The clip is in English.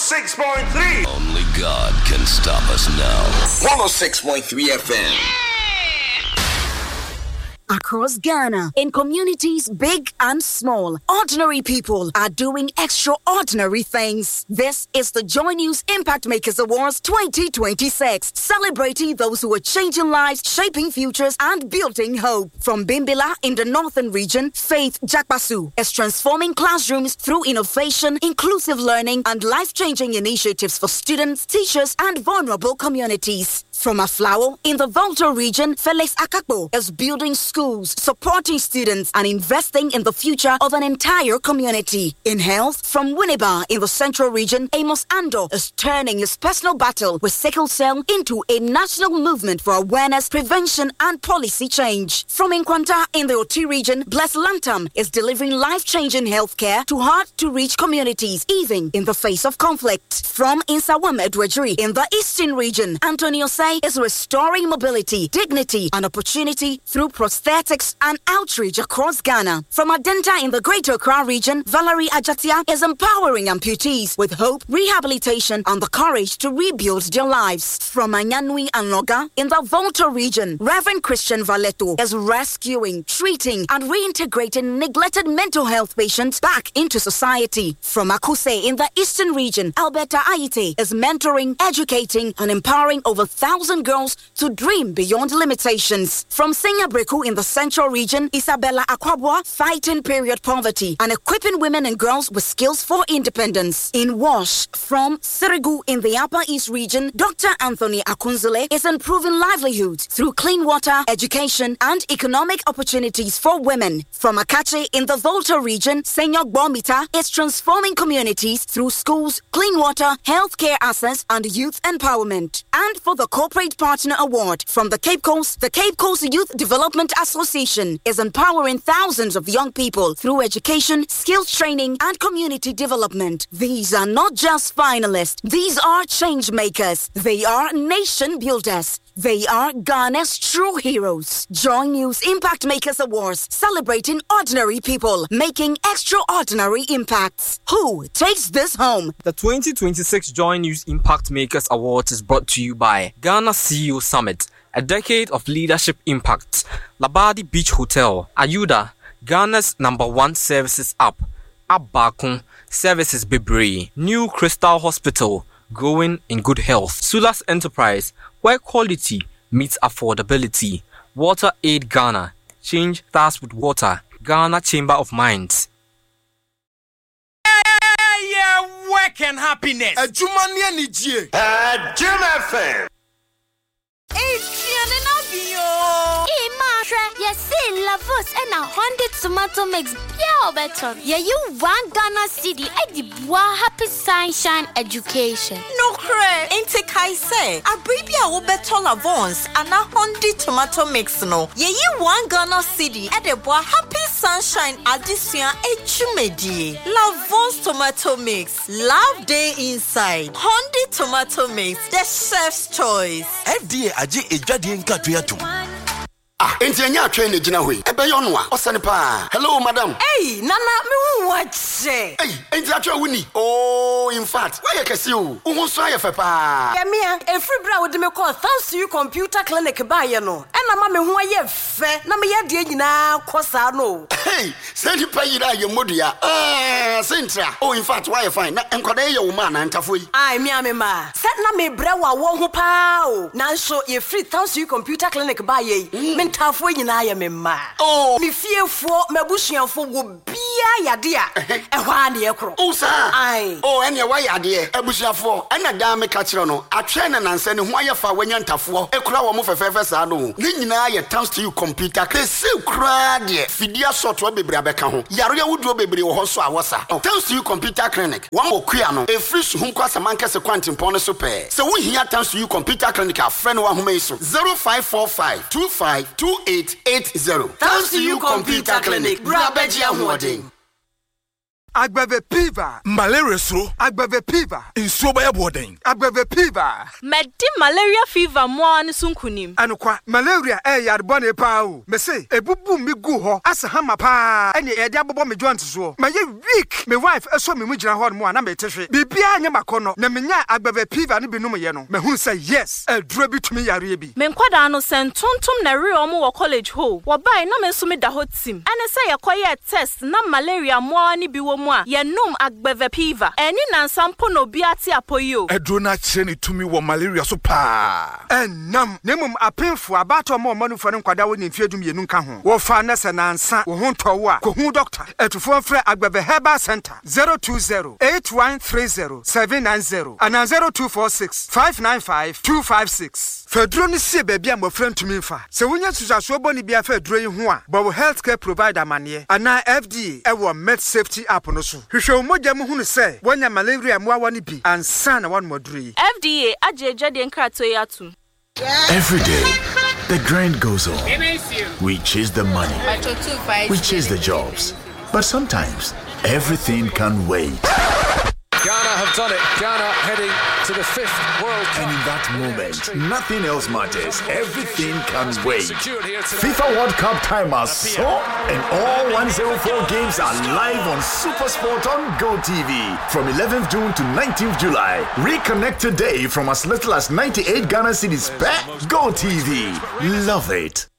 106.3. Only God can stop us now. 106.3 FM. Across Ghana, in communities big and small, ordinary people are doing extraordinary things. This is the Joy News Impact Makers Awards 2026, celebrating those who are changing lives, shaping futures, and building hope. From Bimbila in the northern region, Faith Jakpasu is transforming classrooms through innovation, inclusive learning, and life-changing initiatives for students, teachers, and vulnerable communities. From Aflao in the Volta region, Felix Akakbo is building schools, supporting students, and investing in the future of an entire community. In health, from Winneba in the central region, Amos Ando is turning his personal battle with sickle cell into a national movement for awareness, prevention, and policy change. From Nkwanta in the Oti region, Bless Lantam is delivering life-changing healthcare to hard-to-reach communities, even in the face of conflict. From Insawam Edwardri in the eastern region, Antonio Say is restoring mobility, dignity, and opportunity through prosthetics and outreach across Ghana. From Adenta in the Greater Accra region, Valerie Ajatia is empowering amputees with hope, rehabilitation, and the courage to rebuild their lives. From Anyanui and Loga in the Volta region, Reverend Christian Valeto is rescuing, treating, and reintegrating neglected mental health patients back into society. From Akuse in the eastern region, Alberta Aite is mentoring, educating, and empowering over 1,000 girls to dream beyond limitations. From Singabreku in the central region, Isabella Akwabwa fighting period poverty and equipping women and girls with skills for independence. In Wash, from Sirigu in the Upper East region, Dr. Anthony Akunzele is improving livelihoods through clean water, education, and economic opportunities for women. From Akache in the Volta region, Senyok Bomita is transforming communities through schools, clean water, healthcare access, and youth empowerment. And for the Corporate Partner Award from the Cape Coast Youth Development Association is empowering thousands of young people through education, skills training, and community development. These are not just finalists. These are change makers. They are nation builders. They are Ghana's true heroes. Joy News Impact Makers Awards, celebrating ordinary people, making extraordinary impacts. Who takes this home? The 2026 Joy News Impact Makers Awards is brought to you by Ghana CEO Summit, a decade of leadership impact, Labadi Beach Hotel, Ayuda, Ghana's #1 services app, Abbakun, Services Bebre, New Crystal Hospital, growing in good health, Sulas Enterprise, where quality meets affordability, Water Aid Ghana, change starts with water, Ghana Chamber of Mines. Work and happiness. A Jumania Nijie. Jim FM. Yes, Lavos and a 100 tomato mix. Yeah, better. Yeah, you want Ghana City at the Bois Happy Sunshine Education. No cray, ain't it I say? A baby I will better Lavons and a 100 tomato mix no. Yeah, you want Ghana City at the Bois Happy Sunshine Addition Echumedi. Lavons tomato mix. Love day inside. 100 tomato mix. The chef's choice. FDA aji ejadi nkatuyatu. Enti anya train ejina hoi. Ebe yonwa. Osane pa. Hello madam. Hey, nana me wache. Hey, enti atwa wuni. Oh, in fact, why you kesi o? Uhun so ayefe pa. Yeah, me every bra would me call thanks to you computer clinic ba ye no. Na ma me ho aye fe. Na me ye de nyina kosa no. Hey, send you pay ira ye modua. Centra. Oh, in fact, why you fine? Na enkoda ye wo ma na ntafo yi. Ai me amema. Set na me bra wa wo ho pa o. Na so ye free thanks to you computer clinic ba ye. Mentafo nyina ye me ma. Oh, me fiefo mabusuanfo wo bia yade a. Ehwa na ye kro. Oh, sir. Ai. Oh, ene wa yade abusuafo. Ena da me ka kire no. Atwe na nanse ne ho ayefa wanya ntafo. Ekura wo mo fefefe sa no. Ni nyina ye thanks to you computer. Kese kura de. Fidia software bebre abeka ho. Yaro ya wuduo bebre wo ho so awosa. Thanks to you computer clinic. One okua no. Efri su hu kwasa mankese kwantimpon no so pe. Se wo hia thanks to you computer clinic afre no wa homa iso. 0545 252880. Thanks to you computer clinic. Bra beji ahoden. Agbeve Piva. Malaria so. Agbeve Piva. Insuo ba boden. Agbeve Piva. Medi malaria fever mo an sunkunim. Anokwa malaria yarbone pa o. Me say ebubu mi gu ho asa hama pa. Ene e de abobo me joint so. Ma ye weak. Me wife eso me mu gina ho mo na me tehwe. Bibia anya makono na menya Agbeve Piva no binum ye no. Me hu say yes. Aduro bitumi yare bi. Me nkwada no sentontom na re omo wo college ho. Wo bai na me so me da ho tim. Ene say yekoye test na malaria mo ani bi wo mu a ye num Agbeve Piva. Eni na nsampo no bi ate apoyo. Aduro na kire ni tumi wo malaria so pa. Enam nemum apemfo abato mo manu fo ne nkwada wo ne mfiadum yenu nka ho. Wo fa na se na nsa wo ho ntowo a ko hu doctor. Etufo mfre Agbeve Herbal Center 020-8130-790 and 0246-595-256. Fedro ni se bebia mo frentumi mfa. Se wonya susaso boni bia fedro yi ho a, bo healthcare provider mane ana FDA e wo med safety app no so. Hwehwe mogya mu hunu se wonya malaria mo awani bi ansa na wan moduri. FDA ajeje de nkrato yatum. Every day, the grind goes on. We chase the money. We chase the jobs. But sometimes, everything can wait. Ghana have done it. Ghana heading to the 5th World Cup. And in that moment, nothing else matters. Everything can wait. FIFA World Cup time has so, and all 104 games are live on SuperSport on GoTV from 11th June to 19th July. Reconnect today from as little as 98 Ghana cedis per GoTV. Love it.